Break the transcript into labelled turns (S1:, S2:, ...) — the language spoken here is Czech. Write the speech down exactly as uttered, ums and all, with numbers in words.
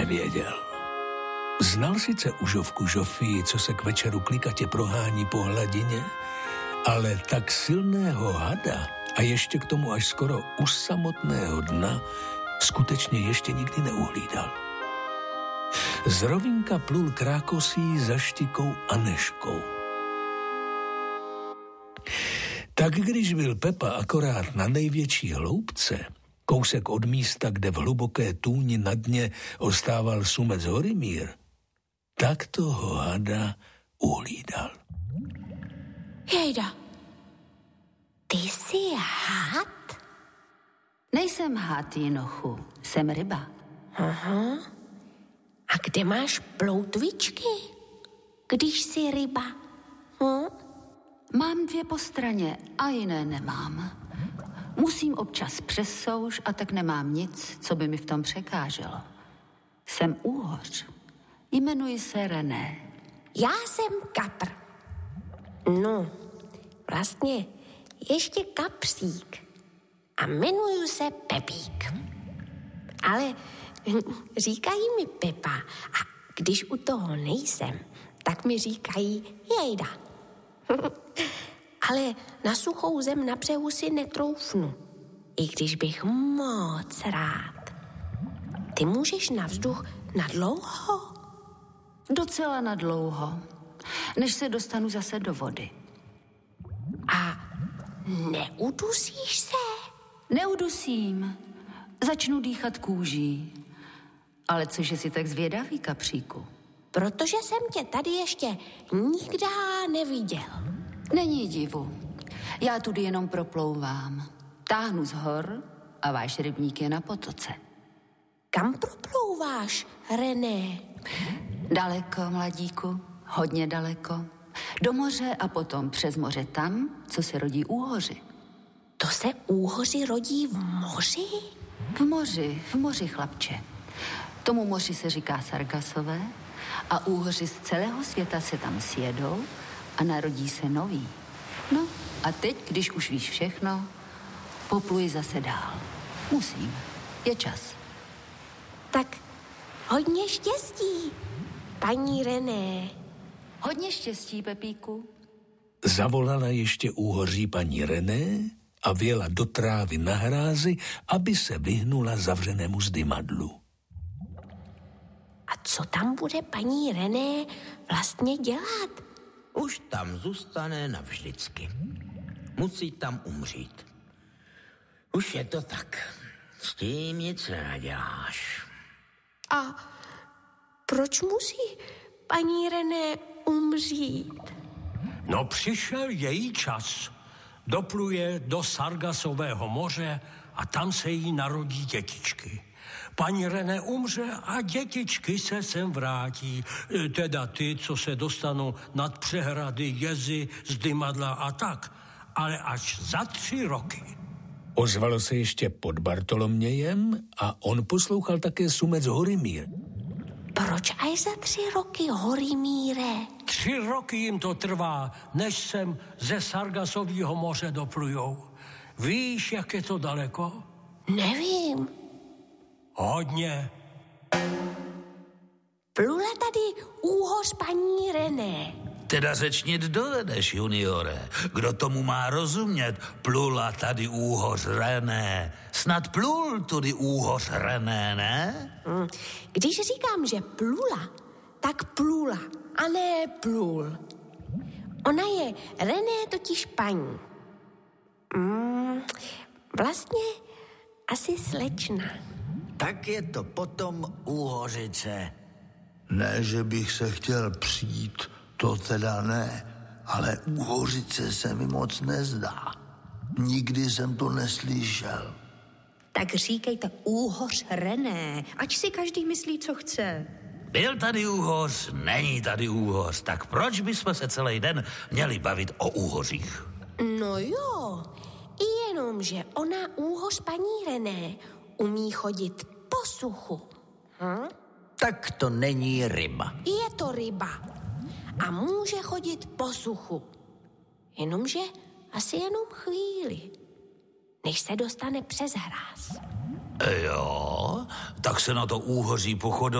S1: nevěděl. Znal sice užovku Žofii, co se k večeru klikatě prohání po hladině, ale tak silného hada a ještě k tomu až skoro u samotného dna skutečně ještě nikdy neuhlídal. Z rovínka plul krákosí za Štikou Anežkou. Tak když byl Pepa akorát na největší hloubce, kousek od místa, kde v hluboké tůni na dně ostával sumec Horimír, tak toho hada uhlídal.
S2: Jejda, ty jsi had?
S3: Nejsem had, Jinochu, jsem ryba.
S2: Aha. A kde máš ploutvičky, když jsi ryba? Hm?
S3: Mám dvě po straně a jiné nemám. Musím občas přes souš a tak nemám nic, co by mi v tom překáželo. Jsem úhoř. Jmenuji se René.
S2: Já jsem kapr. No, vlastně ještě kapřík. A jmenuju se Pepík. Ale říkají mi Pepa a když u toho nejsem, tak mi říkají Jejda. Ale na suchou zem na břehu si netroufnu, i když bych moc rád. Ty můžeš na vzduch na dlouho?
S3: Docela na dlouho, než se dostanu zase do vody.
S2: A neudusíš se?
S3: Neudusím. Začnu dýchat kůží. Ale cože jsi tak zvědavý, kapříku?
S2: Protože jsem tě tady ještě nikdy neviděl.
S3: Není divu. Já tudy jenom proplouvám. Táhnu z hor a váš rybník je na potoce.
S2: Kam proplouváš, René?
S3: Daleko, mladíku, hodně daleko. Do moře a potom přes moře tam, co se rodí úhoři.
S2: To se úhoři rodí v moři?
S3: V moři, v moři, chlapče. Tomu moři se říká Sargasové a úhoři z celého světa se tam sjedou a narodí se nový. No a teď, když už víš všechno, popluji zase dál. Musím. Je čas.
S2: Tak hodně štěstí, paní René.
S3: Hodně štěstí, Pepíku.
S1: Zavolala ještě úhoří paní René a vjela do trávy na hrázi, aby se vyhnula zavřenému zdymadlu.
S2: A co tam bude paní René vlastně dělat?
S4: Už tam zůstane navždycky. Musí tam umřít. Už je to tak. S tím nic nenaděláš.
S2: A proč musí paní René umřít?
S5: No přišel její čas. Dopluje do Sargasového moře a tam se jí narodí dětičky. Paní René umře a dětičky se sem vrátí. Teda ty, co se dostanou nad přehrady, jezy, zdymadla a tak. Ale až za tři roky.
S1: Ozvalo se ještě pod Bartolomějem a on poslouchal také sumec Horimír.
S2: Proč až za tři roky, Horimíre?
S5: Tři roky jim to trvá, než sem ze Sargasového moře doplujou. Víš, jak je to daleko?
S2: Nevím.
S5: Hodně.
S2: Plula tady úhoř paní René.
S6: Teda řečnit dovedeš, juniore. Kdo tomu má rozumět? Plula tady úhoř René. Snad plul tudy úhoř René, ne?
S2: Když říkám, že plula, tak plula a ne plul. Ona je René totiž paní. Mm, vlastně asi slečna.
S4: Tak je to potom úhořice.
S7: Ne, že bych se chtěl přijít, to teda ne, ale úhořice se mi moc nezdá. Nikdy jsem to neslyšel.
S8: Tak říkejte úhoř René, ať si každý myslí, co chce.
S6: Byl tady úhoř, není tady úhoř, tak proč bychom se celý den měli bavit o úhořích?
S2: No jo, jenom, že ona úhoř paní René umí chodit po suchu. Hm?
S4: Tak to není ryba.
S2: Je to ryba a může chodit po suchu. Jenomže asi jenom chvíli, než se dostane přes hráz.
S6: Jo, tak se na to úhoří pochodu